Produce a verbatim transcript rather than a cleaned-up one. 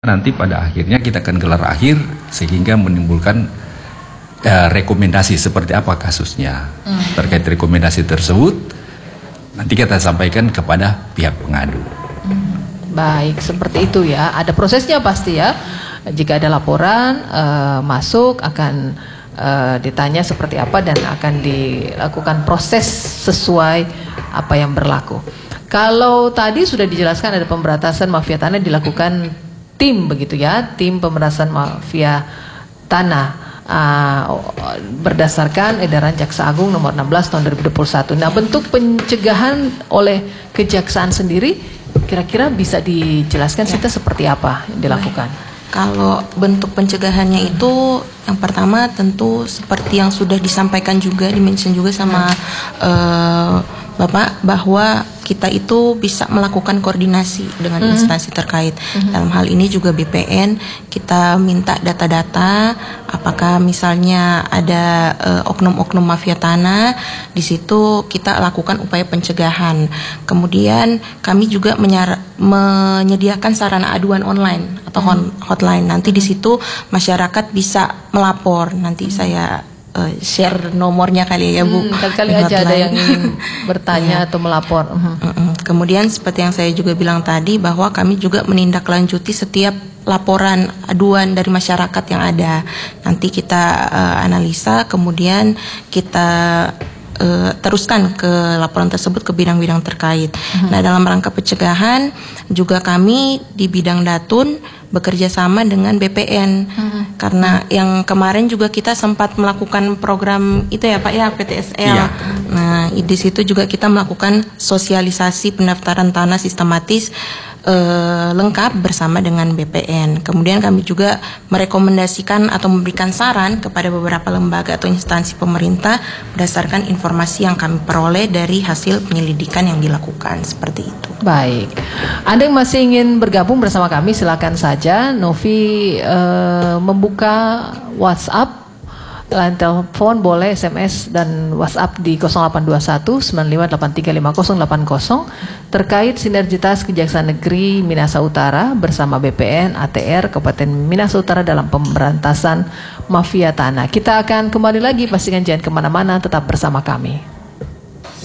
Nanti pada akhirnya kita akan gelar akhir sehingga menimbulkan uh, rekomendasi seperti apa kasusnya. Hmm. Terkait rekomendasi tersebut nanti kita sampaikan kepada pihak pengadu. Hmm. Baik, seperti itu ya. Ada prosesnya pasti ya. Jika ada laporan uh, masuk akan uh, ditanya seperti apa dan akan dilakukan proses sesuai apa yang berlaku. Kalau tadi sudah dijelaskan ada pemberantasan mafia tanah dilakukan tim begitu ya, tim pemberantasan mafia tanah uh, berdasarkan edaran Jaksa Agung nomor enam belas tahun dua ribu dua puluh satu. Nah, bentuk pencegahan oleh kejaksaan sendiri kira-kira bisa dijelaskan ya. Sita seperti apa yang dilakukan? Kalau bentuk pencegahannya itu yang pertama tentu seperti yang sudah disampaikan juga, dimention juga sama hmm. uh, Bapak, bahwa kita itu bisa melakukan koordinasi dengan mm-hmm. instansi terkait. Mm-hmm. Dalam hal ini juga B P N, kita minta data-data, apakah misalnya ada uh, oknum-oknum mafia tanah, di situ kita lakukan upaya pencegahan. Kemudian kami juga menyar- menyediakan sarana aduan online atau mm-hmm. hotline. Nanti di situ masyarakat bisa melapor. Nanti mm-hmm. saya Uh, share nomornya kali ya Bu. Hmm, kali-kali aja ada yang ingin bertanya atau melapor. Uh-huh. Uh-uh. Kemudian seperti yang saya juga bilang tadi bahwa kami juga menindaklanjuti setiap laporan aduan dari masyarakat yang ada. Nanti kita uh, analisa, kemudian kita uh, teruskan ke laporan tersebut ke bidang-bidang terkait. Uh-huh. Nah, dalam rangka pencegahan juga kami di bidang Datun bekerja sama dengan B P N hmm. karena yang kemarin juga kita sempat melakukan program itu ya Pak ya P T S L. Iya. Nah, di situ juga kita melakukan sosialisasi pendaftaran tanah sistematis eh, lengkap bersama dengan B P N. Kemudian kami juga merekomendasikan atau memberikan saran kepada beberapa lembaga atau instansi pemerintah berdasarkan informasi yang kami peroleh dari hasil penyelidikan yang dilakukan, seperti itu. Baik, Anda yang masih ingin bergabung bersama kami silakan saja. Novi uh, membuka WhatsApp, line telepon boleh, S M S dan WhatsApp di nol delapan dua satu sembilan lima delapan tiga lima nol delapan nol terkait sinergitas Kejaksaan Negeri Minahasa Utara bersama B P N A T R Kabupaten Minahasa Utara dalam pemberantasan mafia tanah. Kita akan kembali lagi, pastikan jangan kemana-mana, tetap bersama kami.